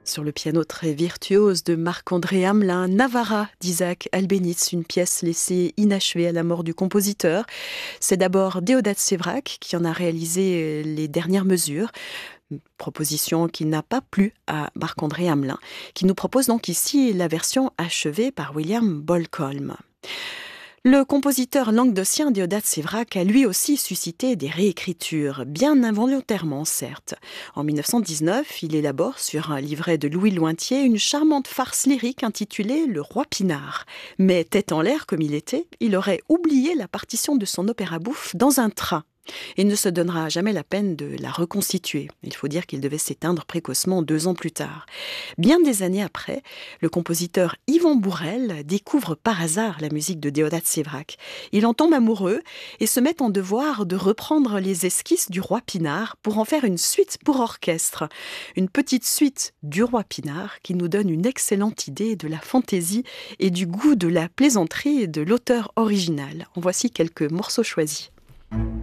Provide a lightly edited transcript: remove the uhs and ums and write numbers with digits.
Sur le piano très virtuose de Marc-André Hamelin, Navarra d'Isaac Albéniz, une pièce laissée inachevée à la mort du compositeur. C'est d'abord Déodat Séverac qui en a réalisé les dernières mesures. Proposition qui n'a pas plu à Marc-André Hamelin, qui nous propose donc ici la version achevée par William Bolkolm. Le compositeur languedocien Déodat Séverac a lui aussi suscité des réécritures, bien involontairement certes. En 1919, il élabore sur un livret de Louis Lointier une charmante farce lyrique intitulée Le Roi Pinard. Mais tête en l'air comme il était, il aurait oublié la partition de son opéra bouffe dans un train. Et ne se donnera jamais la peine de la reconstituer. Il faut dire qu'il devait s'éteindre précocement 2 ans plus tard. Bien des années après, le compositeur Yvan Bourrel découvre par hasard la musique de Déodat Séverac. Il en tombe amoureux et se met en devoir de reprendre les esquisses du Roi Pinard pour en faire une suite pour orchestre. Une petite suite du Roi Pinard qui nous donne une excellente idée de la fantaisie et du goût de la plaisanterie de l'auteur original. En voici quelques morceaux choisis.